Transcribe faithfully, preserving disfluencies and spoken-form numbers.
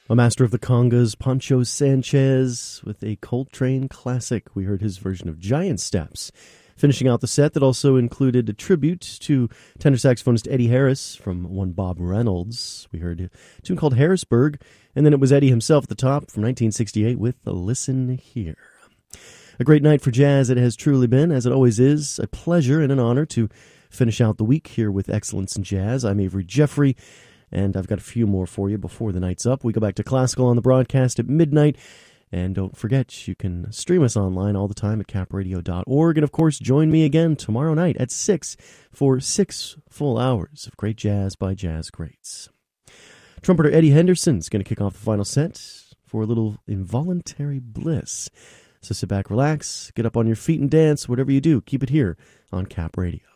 A master of the congas, Pancho Sanchez, with a Coltrane classic. We heard his version of Giant Steps. Finishing out the set that also included a tribute to tenor saxophonist Eddie Harris from one Bob Reynolds. We heard a tune called Harrisburg, and then it was Eddie himself at the top from nineteen sixty-eight with Listen Here. A great night for jazz it has truly been, as it always is. A pleasure and an honor to finish out the week here with Excellence in Jazz. I'm Avery Jeffrey, and I've got a few more for you before the night's up. We go back to classical on the broadcast at midnight. And don't forget, you can stream us online all the time at cap radio dot org. And, of course, join me again tomorrow night at six for six full hours of great jazz by jazz greats. Trumpeter Eddie Henderson is going to kick off the final set for a little involuntary bliss. So sit back, relax, get up on your feet and dance. Whatever you do, keep it here on Cap Radio.